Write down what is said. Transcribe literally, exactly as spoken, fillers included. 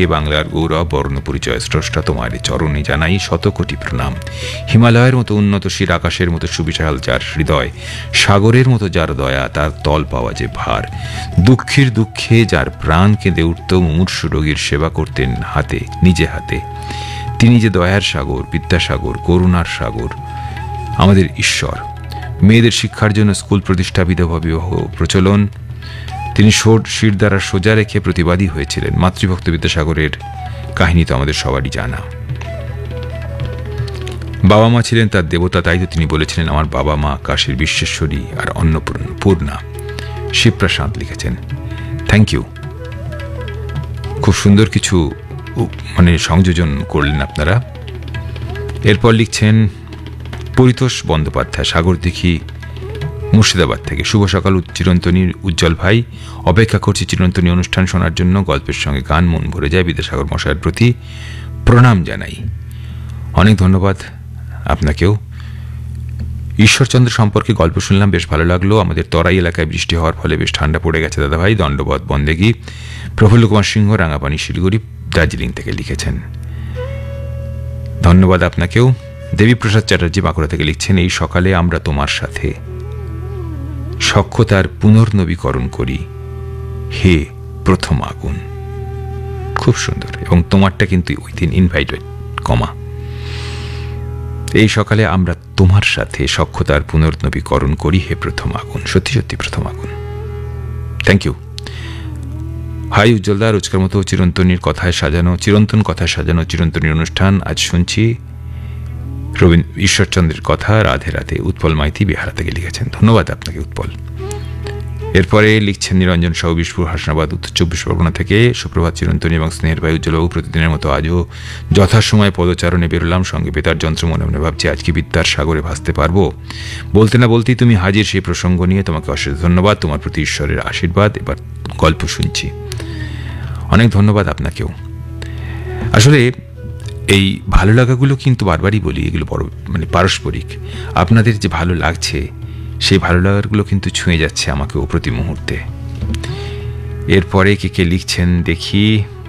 হে বাংলার গৌরব বর্ণ পরিচয় স্রষ্টা, তোমার চরণে জানাই শত কোটি প্রণাম। হিমালয়ের মতো উন্নত শির, আকাশের মতো সুবিশাল যার হৃদয়, সাগরের মতো যার দয়া, তার তল পাওয়া যে ভার। দুঃখের দুঃখে যার প্রাণ কেঁদে উঠত, মুমূর্ষু রোগীর সেবা করতেন হাতে নিজে হাতে। তিনি যে দয়ার সাগর, বিদ্যাসাগর, করুণার সাগর, আমাদের ঈশ্বর। মেয়েদের শিক্ষার জন্য স্কুল প্রতিষ্ঠা, বিধবা বিবাহ প্রচলন তিনি শির দ্বারা সোজা রেখে প্রতিবাদী হয়েছিলেন। মাতৃভক্ত বিদ্যাসাগরের কাহিনী তো আমাদের সবারই জানা। বাবা মা ছিলেন তার দেবতা, তাই তো তিনি বলেছিলেন আমার বাবা মা কাশীর বিশ্বেশ্বরী আর অন্নপূর্ণা। শিবপ্রশান্ত লিখেছেন। Thank you. খুব সুন্দর কিছু মানে সংযোজন করলেন আপনারা। এরপর লিখছেন পরিতোষ বন্দ্যোপাধ্যায়, সাগরদিঘি, মুর্শিদাবাদ থেকে। শুভ সকাল চিরন্তনীর উজ্জ্বল ভাই, অপেক্ষা করছি চিরন্তনী অনুষ্ঠান শোনার জন্য। গল্পের সঙ্গে গান মন ভরে যায়। বিদ্যাসাগর মশাইয়ের প্রতি প্রণাম জানাই। অনেক ধন্যবাদ আপনাকেও। ঈশ্বরচন্দ্র সম্পর্কে গল্প শুনলাম, বেশ ভালো লাগলো। আমাদের তরাই এলাকায় বৃষ্টি হওয়ার ফলে বেশ ঠান্ডা পড়ে গেছে দাদাভাই। দণ্ডবত বন্দেগী। প্রফুল্ল কুমার সিংহ, রাঙাপানি, শিলিগুড়ি, দার্জিলিং থেকে লিখেছেন। ধন্যবাদ আপনাকেও। দেবীপ্রসাদ চ্যাটার্জি বাঁকুড়া থেকে লিখছেন এই সকালে আমরা তোমার সাথে সখ্যতার পুনর্নবীকরণ করি হে প্রথম আগুন। খুব সুন্দর। এবং তোমারটা কিন্তু উইথিন ইনভাইটেড কমা। এই সকালে আমরা তোমার সাথে সখ্যতার পুনর্নবীকরণ করি হে প্রথম আগুন। সত্যি সত্যি প্রথম আগুন। Thank you. হাই উজ্জ্বলদা, রোজকার মতো চিরন্তনীর কথায় সাজানো চিরন্তন কথায় সাজানো চিরন্তনীর অনুষ্ঠান আজ শুনছি। রবীন্দ্র ঈশ্বরচন্দ্রের কথা। রাধে রাধে। উৎপল মাইতি বিহারা থেকে লিখেছেন। ধন্যবাদ আপনাকে উৎপল। এরপরে লিখছেন নিরঞ্জন সাহু, বিশপুর, হাসনাবাদ, উত্তর চব্বিশ পরগনা থেকে। সুপ্রভাত চিরন্তনী এবং স্নেহের ভাই উজ্জ্বলবাবু। প্রতিদিনের মতো আজও যথাসময়ে পদচারণে বেরোলাম, সঙ্গে বেতার যন্ত্র। মনে মনে ভাবছি আজকে বিদ্যার সাগরে ভাসতে পারবো। বলতে না বলতেই তুমি হাজির সেই প্রসঙ্গ নিয়ে। তোমাকে অশেষ ধন্যবাদ। তোমার প্রতি ঈশ্বরের আশীর্বাদ। এবার গল্প শুনছি। অনেক ধন্যবাদ আপনাকেও। আসলে এই ভালো লাগাগুলো কিন্তু বারবারই বলি, এগুলো বড় মানে পারস্পরিক। আপনাদের যে ভালো লাগছে সেই ভালো লাগাগুলো কিন্তু ছুঁয়ে যাচ্ছে আমাকেও প্রতি মুহূর্তে। এরপরে কে কে লিখছেন দেখি।